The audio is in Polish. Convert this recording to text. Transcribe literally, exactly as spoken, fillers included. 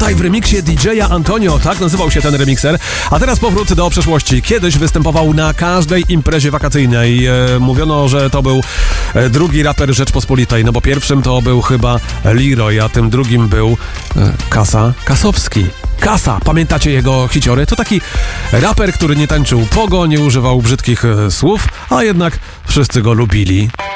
Tutaj w remiksie D J a Antonio, tak nazywał się ten remikser. A teraz powrót do przeszłości. Kiedyś występował na każdej imprezie wakacyjnej. E, mówiono, że to był e, drugi raper Rzeczpospolitej, no bo pierwszym to był chyba Leroy, a tym drugim był e, Kasa Kasowski. Kasa, pamiętacie jego hiciory? To taki raper, który nie tańczył pogo, nie używał brzydkich e, słów, a jednak wszyscy go lubili.